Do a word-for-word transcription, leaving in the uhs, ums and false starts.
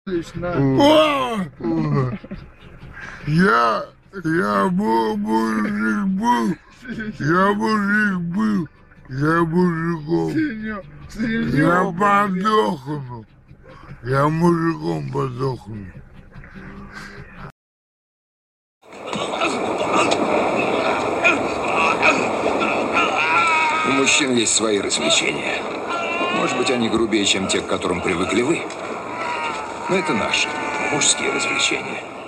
О! Я, я был мужик был, я мужик был, я мужиком, я подохну, я мужиком подохну. У мужчин есть свои развлечения. Может быть, они грубее, чем те, к которым привыкли вы. Но это наши мужские развлечения.